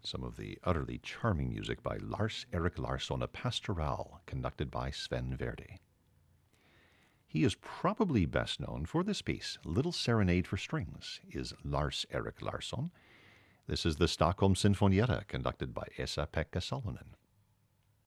some of the utterly charming music by Lars Erik Larsson, a Pastoral, conducted by Sven Verdi. He is probably best known for this piece, Little Serenade for Strings, is Lars Erik Larsson. This is the Stockholm Sinfonietta, conducted by Esa-Pekka Salonen.